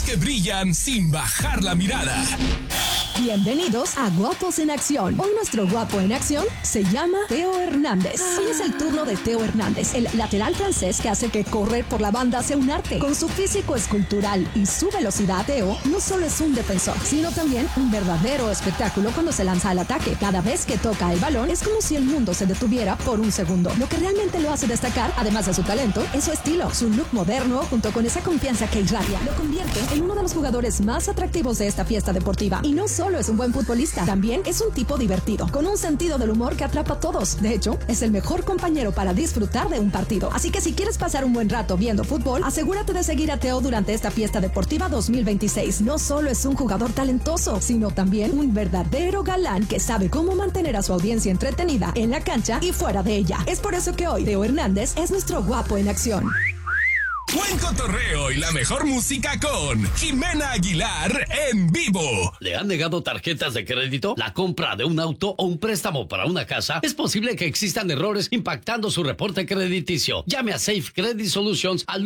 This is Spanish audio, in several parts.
que brillan sin bajar la mirada. Bienvenidos a Guapos en Acción. Hoy nuestro guapo en acción se llama Theo Hernández. Hoy es el turno de Theo Hernández, el lateral francés que hace que correr por la banda sea un arte. Con su físico escultural y su velocidad, Theo no solo es un defensor, sino también un verdadero espectáculo cuando se lanza al ataque. Cada vez que toca el balón es como si el mundo se detuviera por un segundo. Lo que realmente lo hace destacar, además de su talento, es su estilo. Su look moderno, junto con esa confianza que irradia, lo convierte en uno de los jugadores más atractivos de esta fiesta deportiva. Y no solo es un buen futbolista, también es un tipo divertido, con un sentido del humor que atrapa a todos. De hecho, es el mejor compañero para disfrutar de un partido. Así que si quieres pasar un buen rato viendo fútbol, asegúrate de seguir a Theo durante esta fiesta deportiva 2026. No solo es un jugador talentoso, sino también un verdadero galán que sabe cómo mantener a su audiencia entretenida en la cancha y fuera de ella. Es por eso que hoy Theo Hernández es nuestro guapo en acción. Buen cotorreo y la mejor música con Jimena Aguilar en vivo. ¿Le han negado tarjetas de crédito? ¿La compra de un auto o un préstamo para una casa? Es posible que existan errores impactando su reporte crediticio. Llame a Safe Credit Solutions al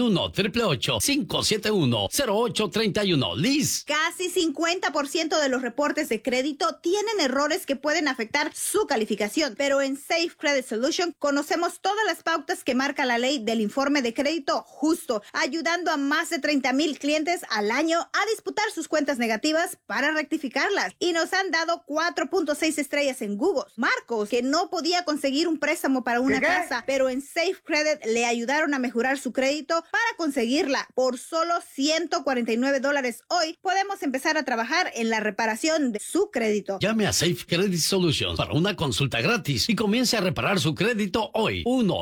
1-888-571-0831. Liz. Casi 50% de los reportes de crédito tienen errores que pueden afectar su calificación, pero en Safe Credit Solutions conocemos todas las pautas que marca la ley del informe de crédito justo, ayudando a más de 30,000 clientes al año a disputar sus cuentas negativas para rectificarlas. Y nos han dado 4.6 estrellas en Google. Marcos, que no podía conseguir un préstamo para una casa, pero en Safe Credit le ayudaron a mejorar su crédito para conseguirla. Por solo $149 hoy podemos empezar a trabajar en la reparación de su crédito. Llame a Safe Credit Solutions para una consulta gratis y comience a reparar su crédito hoy.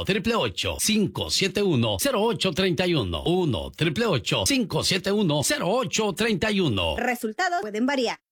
1-888-571-0831. 1-888-571-0831. Resultados pueden variar.